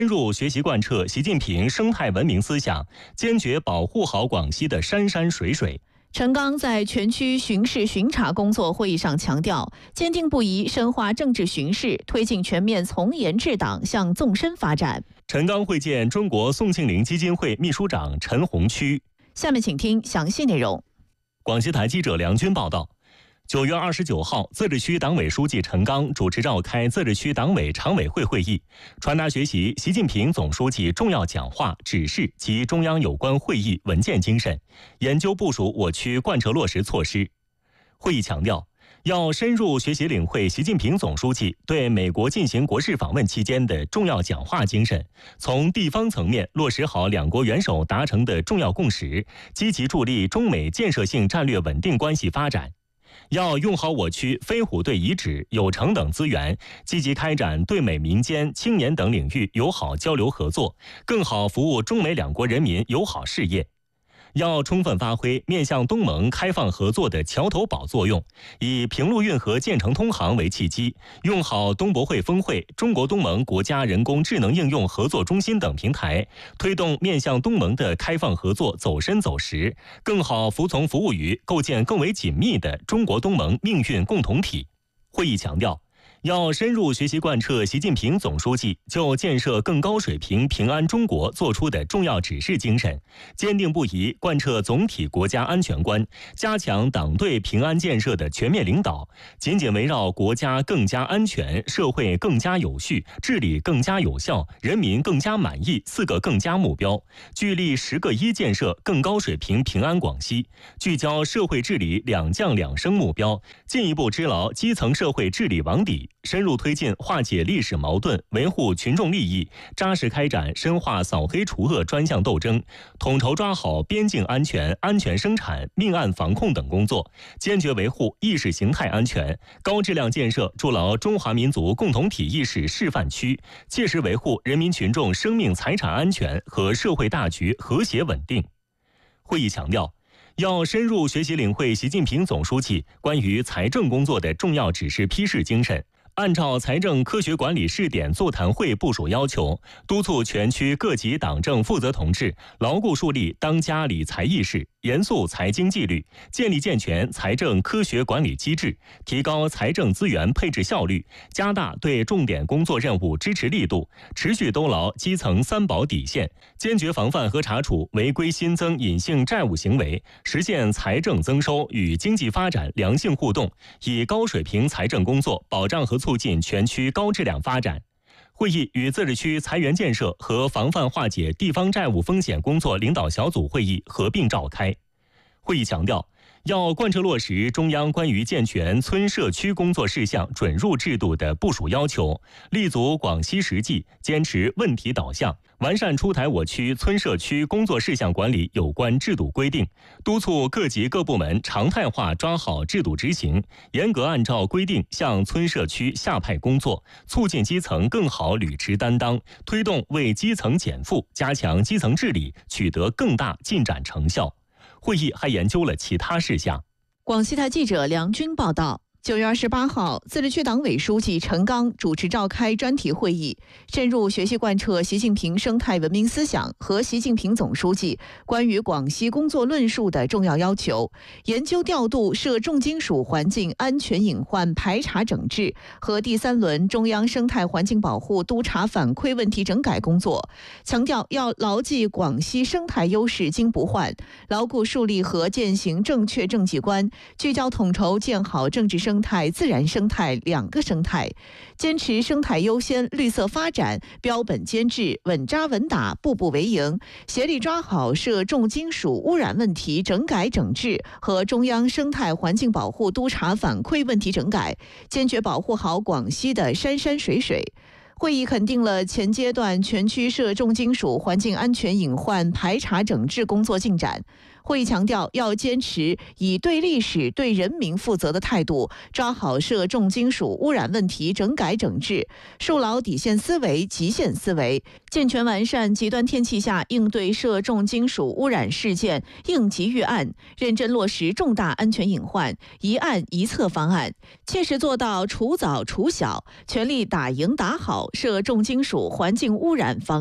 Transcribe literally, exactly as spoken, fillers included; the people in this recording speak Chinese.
深入学习贯彻习近平生态文明思想，坚决保护好广西的山山水水。 陈刚在全区巡视巡查工作会议上强调，坚定不移深化政治巡视，推进全面从严治党向纵深发展。 陈刚会见中国宋庆龄基金会秘书长陈红区。 下面请听详细内容。 广西台记者梁军报道。九月二十九号，自治区党委书记陈刚主持召开自治区党委常委会会议，传达学习习近平总书记重要讲话、指示及中央有关会议文件精神，研究部署我区贯彻落实措施。会议强调，要深入学习领会习近平总书记对美国进行国事访问期间的重要讲话精神，从地方层面落实好两国元首达成的重要共识，积极助力中美建设性战略稳定关系发展。要用好我区飞虎队遗址、有成等资源，积极开展对美民间、青年等领域友好交流合作，更好服务中美两国人民友好事业。要充分发挥面向东盟开放合作的桥头堡作用，以平陆运河建成通航为契机，用好东博会峰会、中国东盟国家人工智能应用合作中心等平台，推动面向东盟的开放合作走深走实，更好服从服务于构建更为紧密的中国东盟命运共同体。会议强调，要深入学习贯彻习近平总书记就建设更高水平平安中国作出的重要指示精神，坚定不移贯彻总体国家安全观，加强党对平安建设的全面领导，紧紧围绕国家更加安全、社会更加有序、治理更加有效、人民更加满意四个更加目标，聚力十个一建设更高水平平安广西，聚焦社会治理两降两升目标，进一步支牢基层社会治理网底，深入推进化解历史矛盾，维护群众利益，扎实开展深化扫黑除恶专项斗争，统筹抓好边境安全、安全生产、命案防控等工作，坚决维护意识形态安全，高质量建设筑牢中华民族共同体意识示范区，切实维护人民群众生命财产安全和社会大局和谐稳定。会议强调，要深入学习领会习近平总书记关于财政工作的重要指示批示精神，按照财政科学管理试点座谈会部署要求，督促全区各级党政负责同志牢固树立当家理财意识，严肃财经纪律，建立健全财政科学管理机制，提高财政资源配置效率，加大对重点工作任务支持力度，持续兜牢基层三保底线，坚决防范和查处违规新增隐性债务行为，实现财政增收与经济发展良性互动，以高水平财政工作保障和促进全区高质量发展。会议与自治区财源建设和防范化解地方债务风险工作领导小组会议合并召开。会议强调，要贯彻落实中央关于健全村社区工作事项准入制度的部署要求，立足广西实际，坚持问题导向，完善出台我区村社区工作事项管理有关制度规定，督促各级各部门常态化抓好制度执行，严格按照规定向村社区下派工作，促进基层更好履职担当，推动为基层减负，加强基层治理，取得更大进展成效。会议还研究了其他事项。 广西台记者梁军报道。九月二十八号，自治区党委书记陈刚主持召开专题会议，深入学习贯彻习近平生态文明思想和习近平总书记关于广西工作论述的重要要求，研究调度涉重金属环境安全隐患排查整治和第三轮中央生态环境保护督查反馈问题整改工作，强调要牢记广西生态优势经不换，牢固树立和践行正确政绩观，聚焦统筹建好政治生态、自然生态两个生态，坚持生态优先、绿色发展，标本兼治，稳扎稳打，步步为营，协力抓好涉重金属污染问题整改整治和中央生态环境保护督查反馈问题整改，坚决保护好广西的山山水水。会议肯定了前阶段全区涉重金属环境安全隐患排查整治工作进展。 会议强调，要坚持以对历史、对人民负责的态度，抓好涉重金属污染问题整改整治，树牢底线思维、极限思维，健全完善极端天气下应对涉重金属污染事件应急预案，认真落实重大安全隐患一案一策方案，切实做到除早除小，全力打赢打好涉重金属环境污染防